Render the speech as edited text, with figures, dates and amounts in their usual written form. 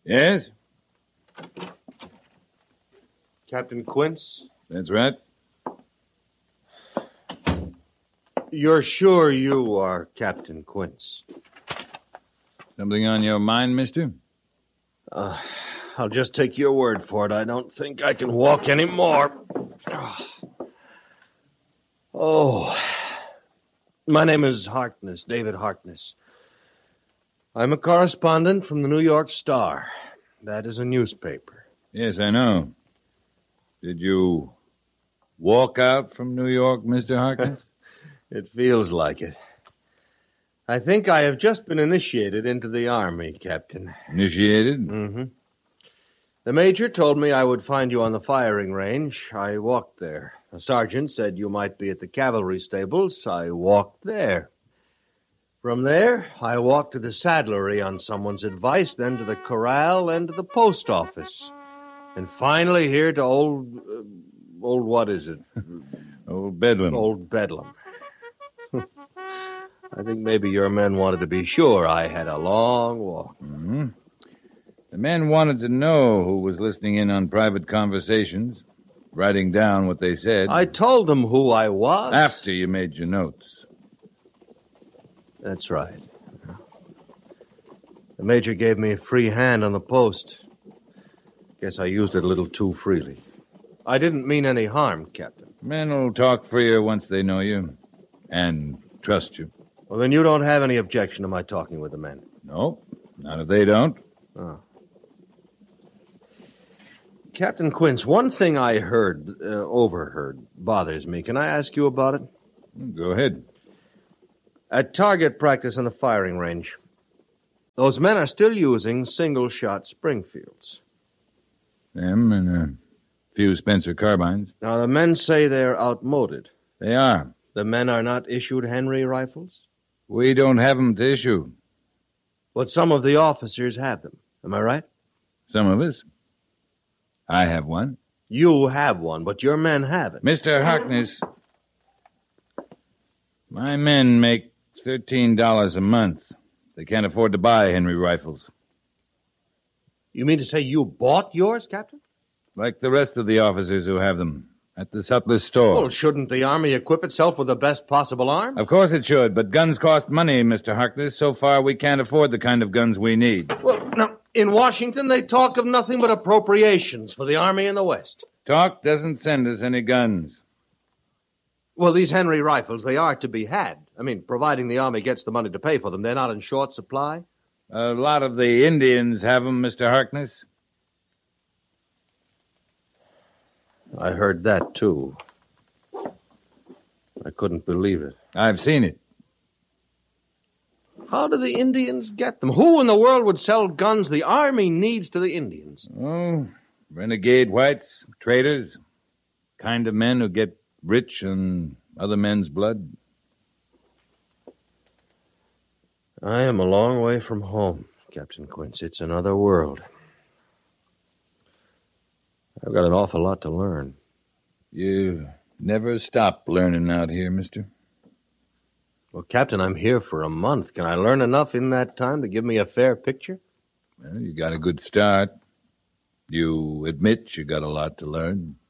Yes? Captain Quince? That's right. You're sure you are Captain Quince? Something on your mind, mister? I'll just take your word for it. I don't think I can walk anymore. Oh. My name is Harkness, David Harkness. I'm a correspondent from the New York Star. That is a newspaper. Yes, I know. Did you walk out from New York, Mr. Harkness? It feels like it. I think I have just been initiated into the Army, Captain. Initiated? Mm-hmm. The Major told me I would find you on the firing range. I walked there. A sergeant said you might be at the cavalry stables. I walked there. From there, I walked to the saddlery on someone's advice, then to the corral, then to the post office. And finally here to old what is it? Old Bedlam. Old Bedlam. I think maybe your men wanted to be sure I had a long walk. Mm-hmm. The men wanted to know who was listening in on private conversations, writing down what they said. I told them who I was. After you made your notes. That's right. The Major gave me a free hand on the post. Guess I used it a little too freely. I didn't mean any harm, Captain. Men will talk freer once they know you and trust you. Well, then you don't have any objection to my talking with the men? No, not if they don't. Oh. Captain Quince, one thing I overheard, bothers me. Can I ask you about it? Go ahead. At target practice on the firing range, those men are still using single-shot Springfields. Them and a few Spencer carbines. Now, the men say they're outmoded. They are. The men are not issued Henry rifles? We don't have them to issue. But some of the officers have them. Am I right? Some of us. I have one. You have one, but your men haven't. Mr. Harkness, my men make $13 a month. They can't afford to buy Henry rifles. You mean to say you bought yours, Captain? Like the rest of the officers who have them. At the Sutler's store. Well, shouldn't the Army equip itself with the best possible arms? Of course it should, but guns cost money, Mr. Harkness. So far, we can't afford the kind of guns we need. Well, now, in Washington, they talk of nothing but appropriations for the Army in the West. Talk doesn't send us any guns. Well, these Henry rifles, they are to be had. I mean, providing the Army gets the money to pay for them, they're not in short supply? A lot of the Indians have them, Mr. Harkness. I heard that, too. I couldn't believe it. I've seen it. How do the Indians get them? Who in the world would sell guns the Army needs to the Indians? Oh, renegade whites, traitors, kind of men who get rich on other men's blood. I am a long way from home, Captain Quince. It's another world. I've got an awful lot to learn. You never stop learning out here, mister. Well, Captain, I'm here for a month. Can I learn enough in that time to give me a fair picture? Well, you got a good start. You admit you got a lot to learn.